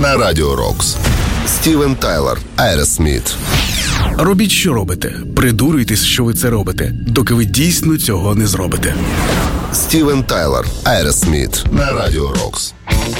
на Радіо Рокс. Стівен Тайлер, Aerosmith. Робіть, що робите. Придурюйтесь, що ви це робите, доки ви дійсно цього не зробите. Стівен Тайлер, Aerosmith на Радіо Рокс.